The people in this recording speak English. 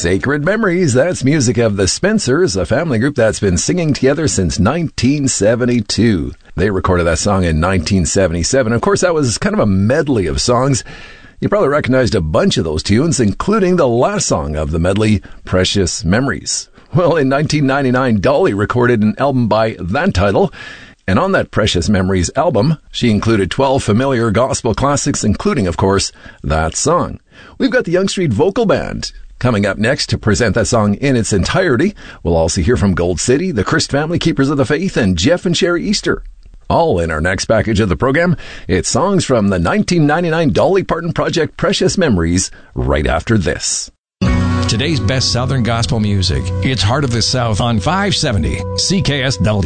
Sacred Memories, that's music of the Spencers, a family group that's been singing together since 1972. They recorded that song in 1977. Of course, that was kind of a medley of songs. You probably recognized a bunch of those tunes, including the last song of the medley, Precious Memories. Well, in 1999, Dolly recorded an album by that title, and on that Precious Memories album, she included 12 familiar gospel classics, including, of course, that song. We've got the Yonge Street Vocal Band coming up next to present that song in its entirety. We'll also hear from Gold City, the Christ Family Keepers of the Faith, and Jeff and Sherry Easter. All in our next package of the program. It's songs from the 1999 Dolly Parton Project Precious Memories right after this. Today's best Southern gospel music. It's Heart of the South on 570 CKSW.